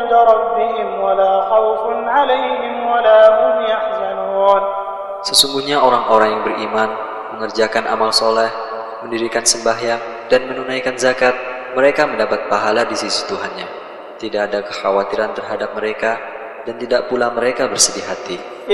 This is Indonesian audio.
عند ربهم ولا خوف عليهم ولا هم يحزنون. Sesungguhnya orang-orang yang beriman, mengerjakan amal soleh, mendirikan sembahyang, dan menunaikan zakat, mereka mendapat pahala di sisi Tuhannya. Tidak ada kekhawatiran terhadap mereka, dan tidak pula mereka bersedih hati.